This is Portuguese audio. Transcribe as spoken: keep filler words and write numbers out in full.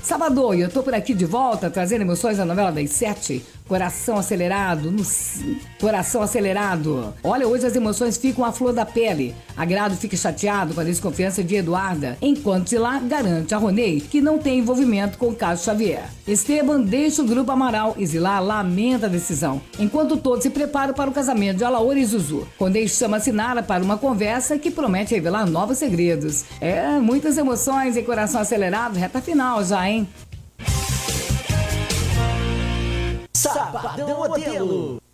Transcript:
Sábado, eu tô por aqui de volta, trazendo emoções da novela das sete. Coração acelerado, no... coração acelerado. Olha, hoje as emoções ficam à flor da pele. Agrado fica chateado com a desconfiança de Eduarda, enquanto Zilá garante a Ronei que não tem envolvimento com o caso Xavier. Esteban deixa o grupo Amaral e Zilá lamenta a decisão, enquanto todos se preparam para o casamento de Alaor e Zuzu. Ronei chama Sinara para uma conversa que promete revelar novos segredos. É, muitas emoções em Coração Acelerado, reta final já, hein? Sabadão Modelo.